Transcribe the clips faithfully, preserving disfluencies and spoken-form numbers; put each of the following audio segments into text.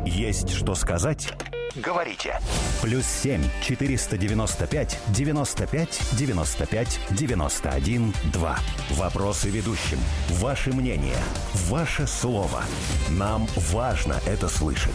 Есть что сказать? Говорите. Плюс семь четыреста девяносто пять девяносто пять девяносто пять девяносто один два. Вопросы ведущим. Ваше мнение. Ваше слово. Нам важно это слышать.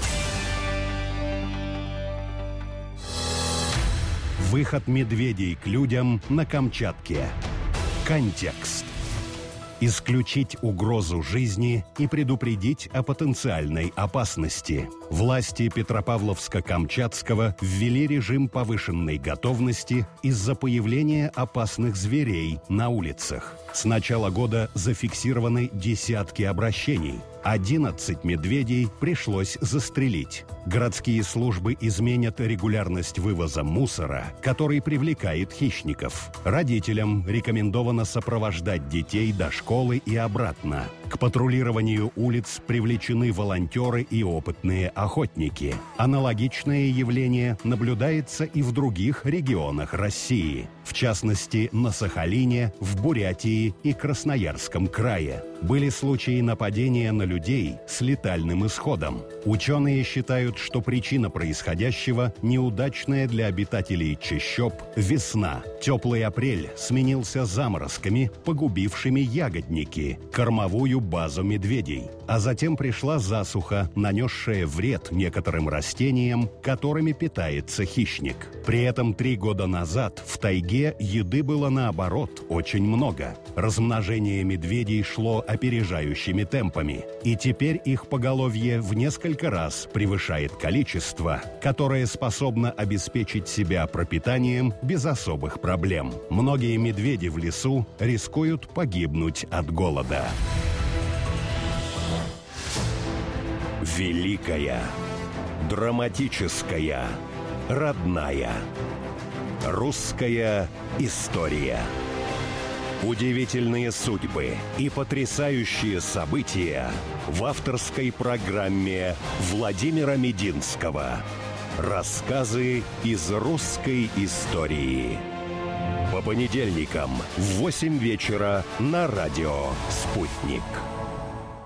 Выход медведей к людям на Камчатке. Контекст. Исключить угрозу жизни и предупредить о потенциальной опасности. Власти Петропавловска-Камчатского ввели режим повышенной готовности из-за появления опасных зверей на улицах. С начала года зафиксированы десятки обращений. одиннадцать медведей пришлось застрелить. Городские службы изменят регулярность вывоза мусора, который привлекает хищников. Родителям рекомендовано сопровождать детей до школы и обратно. К патрулированию улиц привлечены волонтеры и опытные охотники. Аналогичное явление наблюдается и в других регионах России. В частности, на Сахалине, в Бурятии и Красноярском крае. Были случаи нападения на людей с летальным исходом. Ученые считают, что причина происходящего – неудачная для обитателей чащоб весна. Теплый апрель сменился заморозками, погубившими ягодники, кормовую базу медведей. А затем пришла засуха, нанесшая вред некоторым растениям, которыми питается хищник. При этом три года назад в тайге еды было наоборот очень много. Размножение медведей шло опережающими темпами. И теперь их поголовье в несколько раз превышает количество, которое способно обеспечить себя пропитанием без особых проблем. Многие медведи в лесу рискуют погибнуть от голода. Великая, драматическая, родная. Русская история. Удивительные судьбы и потрясающие события в авторской программе Владимира Мединского. Рассказы из русской истории. По понедельникам в восемь вечера на радио «Спутник».